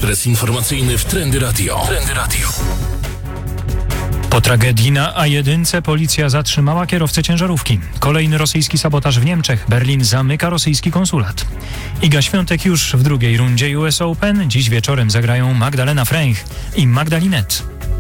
Ekspres informacyjny w Trendy Radio. Po tragedii na A1 policja zatrzymała kierowcę ciężarówki. Kolejny rosyjski sabotaż w Niemczech. Berlin zamyka rosyjski konsulat. Iga Świątek już w drugiej rundzie US Open. Dziś wieczorem zagrają Magdalena Fręch i Magdalinet.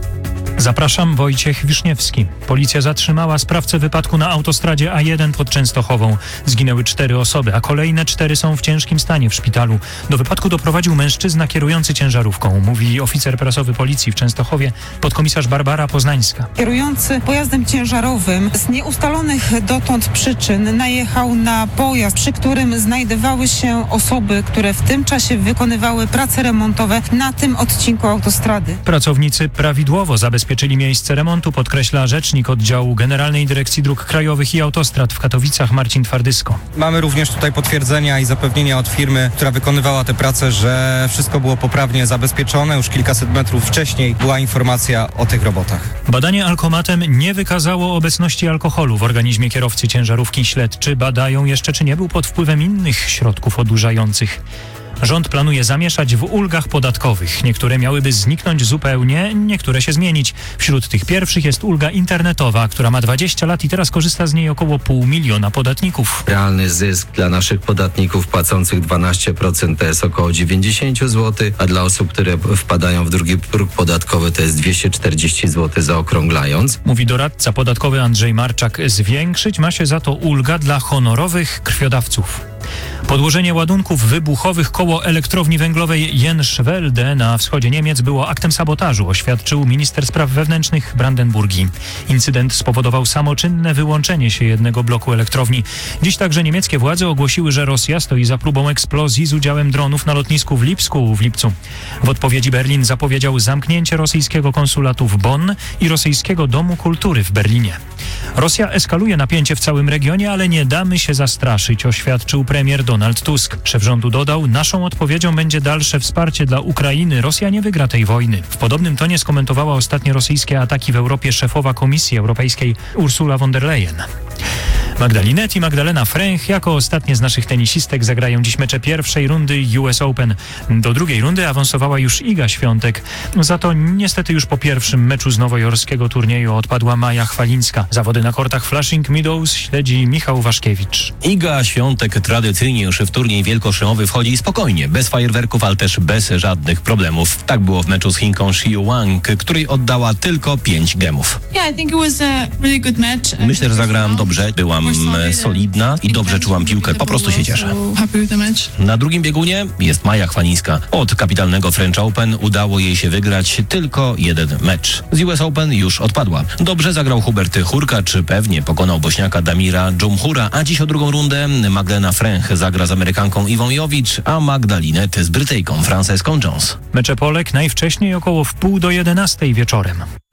Zapraszam, Wojciech Wiszniewski. Policja zatrzymała sprawcę wypadku na autostradzie A1 pod Częstochową. Zginęły 4 osoby, a kolejne 4 są w ciężkim stanie w szpitalu. Do wypadku doprowadził mężczyzna kierujący ciężarówką, mówi oficer prasowy policji w Częstochowie, podkomisarz Barbara Poznańska. Kierujący pojazdem ciężarowym z nieustalonych dotąd przyczyn najechał na pojazd, przy którym znajdowały się osoby, które w tym czasie wykonywały prace remontowe na tym odcinku autostrady. Pracownicy prawidłowo zabezpieczyli miejsce remontu, podkreśla rzecznik oddziału Generalnej Dyrekcji Dróg Krajowych i Autostrad w Katowicach Marcin Twardysko. Mamy również tutaj potwierdzenia i zapewnienia od firmy, która wykonywała te prace, że wszystko było poprawnie zabezpieczone. Już kilkaset metrów wcześniej była informacja o tych robotach. Badanie alkomatem nie wykazało obecności alkoholu w organizmie kierowcy ciężarówki. Śledczy badają jeszcze, czy nie był pod wpływem innych środków odurzających. Rząd planuje zamieszać w ulgach podatkowych. Niektóre miałyby zniknąć zupełnie, niektóre się zmienić. Wśród tych pierwszych jest ulga internetowa, która ma 20 lat i teraz korzysta z niej około 500 000 podatników. Realny zysk dla naszych podatników płacących 12% to jest około 90 zł, a dla osób, które wpadają w drugi próg podatkowy to jest 240 zł zaokrąglając. Mówi doradca podatkowy Andrzej Marczak. Zwiększyć ma się za to ulga dla honorowych krwiodawców. Podłożenie ładunków wybuchowych koło elektrowni węglowej Jenschwelde na wschodzie Niemiec było aktem sabotażu, oświadczył minister spraw wewnętrznych Brandenburgii. Incydent spowodował samoczynne wyłączenie się jednego bloku elektrowni. Dziś także niemieckie władze ogłosiły, że Rosja stoi za próbą eksplozji z udziałem dronów na lotnisku w Lipsku w lipcu. W odpowiedzi Berlin zapowiedział zamknięcie rosyjskiego konsulatu w Bonn i rosyjskiego Domu Kultury w Berlinie. Rosja eskaluje napięcie w całym regionie, ale nie damy się zastraszyć, oświadczył premier Donald Tusk. Szef rządu dodał, naszą odpowiedzią będzie dalsze wsparcie dla Ukrainy. Rosja nie wygra tej wojny. W podobnym tonie skomentowała ostatnie rosyjskie ataki w Europie szefowa Komisji Europejskiej Ursula von der Leyen. Magdalinet i Magdalena Fręch jako ostatnie z naszych tenisistek zagrają dziś mecze pierwszej rundy US Open. Do drugiej rundy awansowała już Iga Świątek. Za to niestety już po pierwszym meczu z nowojorskiego turnieju odpadła Maja Chwalińska. Zawody na kortach Flushing Meadows śledzi Michał Waszkiewicz. Iga Świątek tradycyjnie już w turniej wielkoszemowy wchodzi spokojnie, bez fajerwerków, ale też bez żadnych problemów. Tak było w meczu z Chinką Xiu Wang, której oddała tylko 5 gemów. Myślę, że zagrałam dobrze, byłam solidna i dobrze czułam piłkę, po prostu się cieszę. Na drugim biegunie jest Maja Chwalińska. Od kapitalnego French Open udało jej się wygrać tylko jeden mecz. Z US Open już odpadła. Dobrze zagrał Hubert Hurkacz, pewnie pokonał Bośniaka Damira Dżumhura, a dziś o drugą rundę Magdalena Fręch zagra z Amerykanką Iwą Jowicz, a Magdalinet z Brytyjką Franceską Jones. Mecze Polek najwcześniej około 10:30 wieczorem.